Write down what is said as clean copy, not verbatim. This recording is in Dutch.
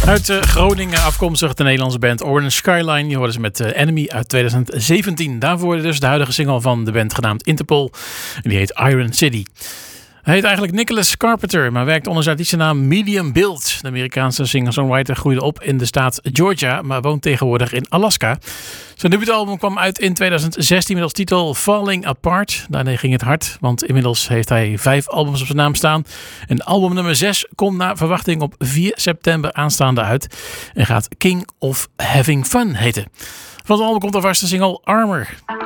Uit Groningen afkomstig de Nederlandse band Orange Skyline. Je hoorde ze met Enemy uit 2017. Daarvoor dus de huidige single van de band genaamd Interpol. En die heet Iron City. Hij heet eigenlijk Nicholas Carpenter, maar werkt onder zijn artiestennaam Medium Build. De Amerikaanse singer-songwriter groeide op in de staat Georgia, maar woont tegenwoordig in Alaska. Zijn debuutalbum kwam uit in 2016 met als titel Falling Apart. Daarmee ging het hard, want inmiddels heeft hij 5 albums op zijn naam staan. En album nummer 6 komt naar verwachting op 4 september aanstaande uit. En gaat King of Having Fun heten. Van het album komt alvast de single Armor.